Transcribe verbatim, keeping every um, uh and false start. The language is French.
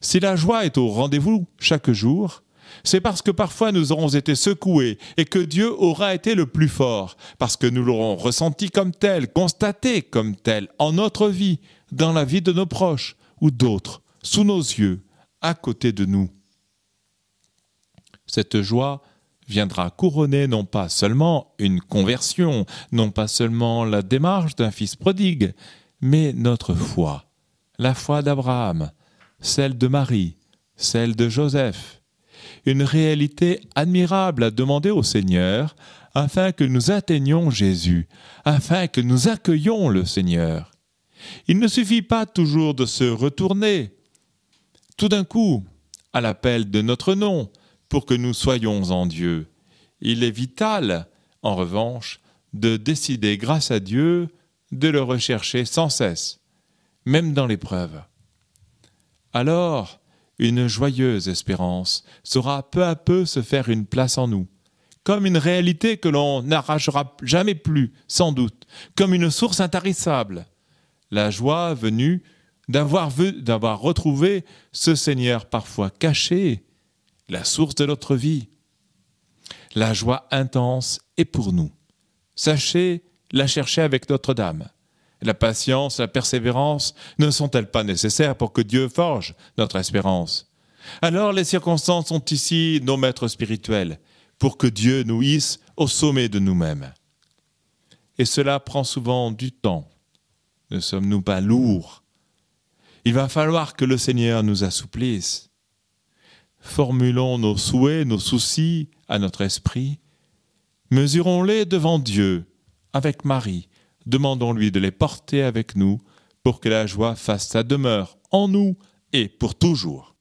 Si la joie est au rendez-vous chaque jour, c'est parce que parfois nous aurons été secoués et que Dieu aura été le plus fort, parce que nous l'aurons ressenti comme tel, constaté comme tel, en notre vie, dans la vie de nos proches ou d'autres, sous nos yeux, à côté de nous. Cette joie viendra couronner non pas seulement une conversion, non pas seulement la démarche d'un fils prodigue, mais notre foi, la foi d'Abraham, celle de Marie, celle de Joseph. Une réalité admirable à demander au Seigneur afin que nous atteignions Jésus, afin que nous accueillions le Seigneur. Il ne suffit pas toujours de se retourner tout d'un coup à l'appel de notre nom pour que nous soyons en Dieu. Il est vital, en revanche, de décider grâce à Dieu de le rechercher sans cesse, même dans l'épreuve. Alors, une joyeuse espérance saura peu à peu se faire une place en nous, comme une réalité que l'on n'arrachera jamais plus, sans doute, comme une source intarissable. La joie venue d'avoir, vu, d'avoir retrouvé ce Seigneur parfois caché, la source de notre vie. La joie intense est pour nous. Sachez la chercher avec Notre-Dame. La patience, la persévérance ne sont-elles pas nécessaires pour que Dieu forge notre espérance? Alors les circonstances sont ici nos maîtres spirituels, pour que Dieu nous hisse au sommet de nous-mêmes. Et cela prend souvent du temps. Ne sommes-nous pas lourds? Il va falloir que le Seigneur nous assouplisse. Formulons nos souhaits, nos soucis à notre esprit. Mesurons-les devant Dieu, avec Marie. Demandons-lui de les porter avec nous pour que la joie fasse sa demeure en nous et pour toujours.